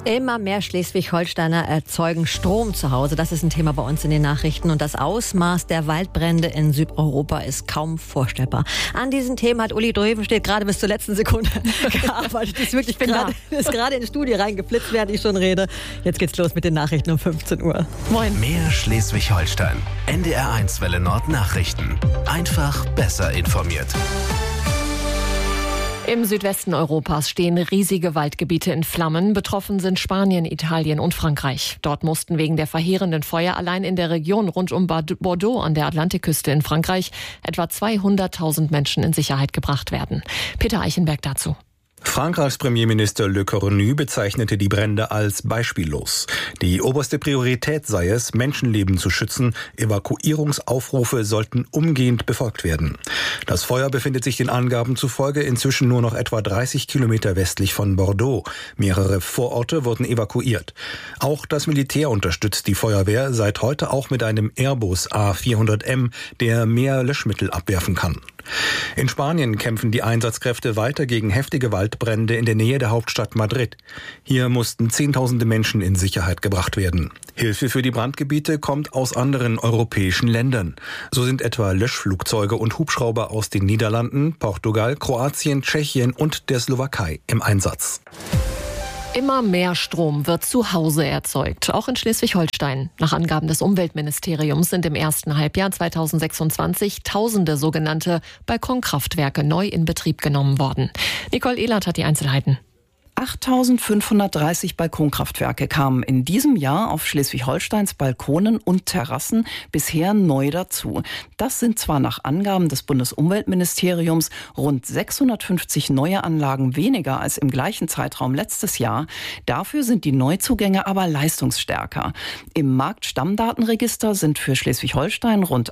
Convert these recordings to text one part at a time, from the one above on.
Immer mehr Schleswig-Holsteiner erzeugen Strom zu Hause. Das ist ein Thema bei uns in den Nachrichten. Und das Ausmaß der Waldbrände in Südeuropa ist kaum vorstellbar. An diesen Themen hat Uli Drövenstedt gerade bis zur letzten Sekunde gearbeitet. Ich bin gerade in die Studie reingeflitzt, während ich schon rede. Jetzt geht's los mit den Nachrichten um 15 Uhr. Moin. Mehr Schleswig-Holstein. NDR1 Welle Nord Nachrichten. Einfach besser informiert. Im Südwesten Europas stehen riesige Waldgebiete in Flammen. Betroffen sind Spanien, Italien und Frankreich. Dort mussten wegen der verheerenden Feuer allein in der Region rund um Bordeaux an der Atlantikküste in Frankreich etwa 200.000 Menschen in Sicherheit gebracht werden. Peter Eichenberg dazu. Frankreichs Premierminister Le Cornu bezeichnete die Brände als beispiellos. Die oberste Priorität sei es, Menschenleben zu schützen. Evakuierungsaufrufe sollten umgehend befolgt werden. Das Feuer befindet sich den Angaben zufolge inzwischen nur noch etwa 30 Kilometer westlich von Bordeaux. Mehrere Vororte wurden evakuiert. Auch das Militär unterstützt die Feuerwehr, seit heute auch mit einem Airbus A400M, der mehr Löschmittel abwerfen kann. In Spanien kämpfen die Einsatzkräfte weiter gegen heftige Waldbrände in der Nähe der Hauptstadt Madrid. Hier mussten Zehntausende Menschen in Sicherheit gebracht werden. Hilfe für die Brandgebiete kommt aus anderen europäischen Ländern. So sind etwa Löschflugzeuge und Hubschrauber aus den Niederlanden, Portugal, Kroatien, Tschechien und der Slowakei im Einsatz. Immer mehr Strom wird zu Hause erzeugt, auch in Schleswig-Holstein. Nach Angaben des Umweltministeriums sind im ersten Halbjahr 2026 tausende sogenannte Balkonkraftwerke neu in Betrieb genommen worden. Nicole Ehlert hat die Einzelheiten. 8.530 Balkonkraftwerke kamen in diesem Jahr auf Schleswig-Holsteins Balkonen und Terrassen bisher neu dazu. Das sind zwar nach Angaben des Bundesumweltministeriums rund 650 neue Anlagen weniger als im gleichen Zeitraum letztes Jahr. Dafür sind die Neuzugänge aber leistungsstärker. Im Marktstammdatenregister sind für Schleswig-Holstein rund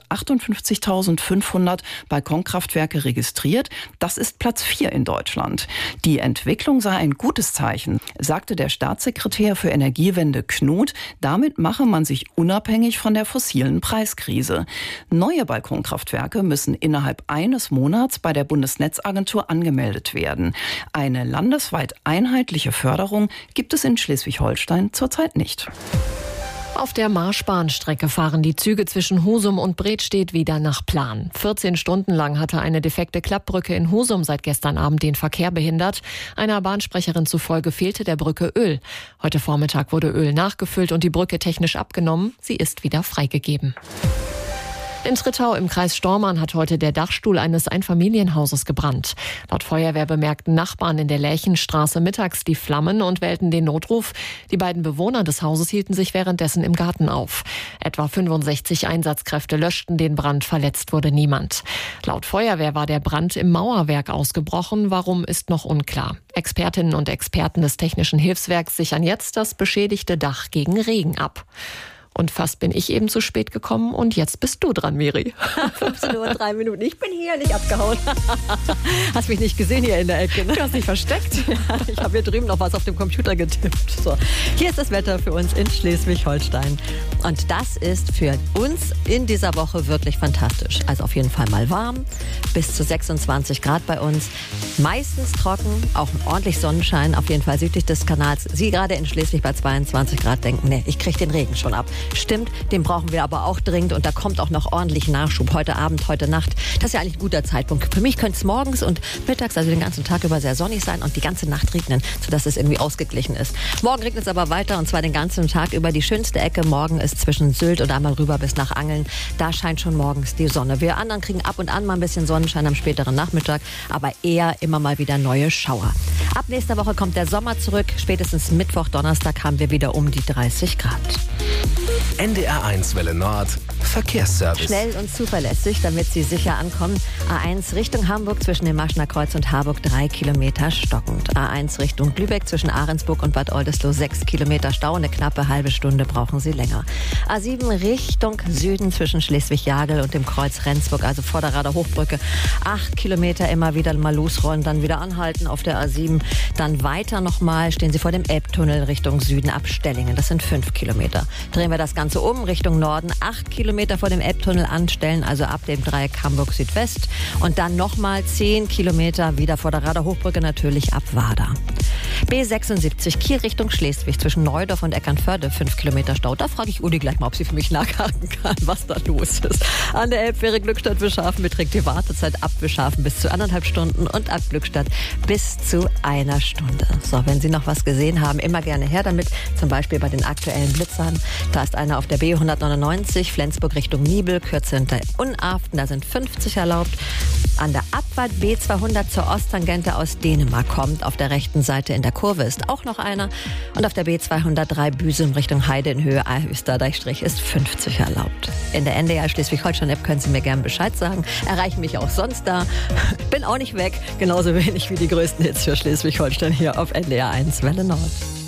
58.500 Balkonkraftwerke registriert. Das ist Platz 4 in Deutschland. Die Entwicklung sei ein gutes Zeichen, sagte der Staatssekretär für Energiewende Knut. Damit mache man sich unabhängig von der fossilen Preiskrise. Neue Balkonkraftwerke müssen innerhalb eines Monats bei der Bundesnetzagentur angemeldet werden. Eine landesweit einheitliche Förderung gibt es in Schleswig-Holstein zurzeit nicht. Auf der Marschbahnstrecke fahren die Züge zwischen Husum und Bredstedt wieder nach Plan. 14 Stunden lang hatte eine defekte Klappbrücke in Husum seit gestern Abend den Verkehr behindert. Einer Bahnsprecherin zufolge fehlte der Brücke Öl. Heute Vormittag wurde Öl nachgefüllt und die Brücke technisch abgenommen. Sie ist wieder freigegeben. In Trittau im Kreis Stormarn hat heute der Dachstuhl eines Einfamilienhauses gebrannt. Laut Feuerwehr bemerkten Nachbarn in der Lärchenstraße mittags die Flammen und wählten den Notruf. Die beiden Bewohner des Hauses hielten sich währenddessen im Garten auf. Etwa 65 Einsatzkräfte löschten den Brand, verletzt wurde niemand. Laut Feuerwehr war der Brand im Mauerwerk ausgebrochen. Warum, ist noch unklar. Expertinnen und Experten des Technischen Hilfswerks sichern jetzt das beschädigte Dach gegen Regen ab. Und fast bin ich eben zu spät gekommen und jetzt bist du dran, Miri. 15 Uhr, 3 Minuten. Ich bin hier, nicht abgehauen. Hast mich nicht gesehen hier in der Ecke, ne? Du hast dich versteckt. Ja, ich habe hier drüben noch was auf dem Computer getippt. So, hier ist das Wetter für uns in Schleswig-Holstein. Und das ist für uns in dieser Woche wirklich fantastisch. Also auf jeden Fall mal warm, bis zu 26 Grad bei uns. Meistens trocken, auch ordentlich Sonnenschein, auf jeden Fall südlich des Kanals. Sie gerade in Schleswig bei 22 Grad denken, nee, ich kriege den Regen schon ab. Stimmt, den brauchen wir aber auch dringend und da kommt auch noch ordentlich Nachschub heute Abend, heute Nacht. Das ist ja eigentlich ein guter Zeitpunkt. Für mich könnte es morgens und mittags, also den ganzen Tag über, sehr sonnig sein und die ganze Nacht regnen, sodass es irgendwie ausgeglichen ist. Morgen regnet es aber weiter und zwar den ganzen Tag über. Die schönste Ecke morgen ist zwischen Sylt und einmal rüber bis nach Angeln. Da scheint schon morgens die Sonne. Wir anderen kriegen ab und an mal ein bisschen Sonnenschein am späteren Nachmittag, aber eher immer mal wieder neue Schauer. Ab nächster Woche kommt der Sommer zurück. Spätestens Mittwoch, Donnerstag haben wir wieder um die 30 Grad. NDR1 Welle Nord Verkehrsservice. Schnell und zuverlässig, damit Sie sicher ankommen. A1 Richtung Hamburg zwischen dem Maschner Kreuz und Harburg 3 Kilometer stockend. A1 Richtung Lübeck zwischen Ahrensburg und Bad Oldesloe 6 Kilometer Stau. Eine knappe halbe Stunde brauchen Sie länger. A7 Richtung Süden zwischen Schleswig-Jagel und dem Kreuz Rendsburg, also Vorderrader Hochbrücke. 8 Kilometer immer wieder mal losrollen, dann wieder anhalten auf der A7. Dann weiter nochmal stehen Sie vor dem Elbtunnel Richtung Süden ab Stellingen. Das sind 5 Kilometer. Drehen wir das Ganze um Richtung Norden. 8 Kilometer vor dem Elbtunnel anstellen, also ab dem Dreieck Hamburg Südwest. Und dann nochmal 10 Kilometer wieder vor der Rader Hochbrücke natürlich ab Warda. B76 Kiel Richtung Schleswig zwischen Neudorf und Eckernförde 5 Kilometer Stau. Da frage ich Uli gleich mal, ob sie für mich nachhaken kann, was da los ist. An der Elbfähre Glückstadt-Wischhafen beträgt die Wartezeit ab Wischhafen bis zu 1,5 Stunden und ab Glückstadt bis zu 1 Stunde. So, wenn Sie noch was gesehen haben, immer gerne her damit. Zum Beispiel bei den aktuellen Blitzern. Da ist einer auf der B199 Flensburg Richtung Nibel, Kürze hinter Unaften. Da sind 50 erlaubt. An der Abfahrt B200 zur Osttangente aus Dänemark kommt. Auf der rechten Seite in der Kurve ist auch noch einer. Und auf der B203 Büsum Richtung Heide in Höhe Ahrhüster-Deichstrich ist 50 erlaubt. In der NDR Schleswig-Holstein-App können Sie mir gerne Bescheid sagen. Erreichen mich auch sonst da. Bin auch nicht weg. Genauso wenig wie die größten Hits für Schleswig-Holstein hier auf NDR 1 Welle Nord.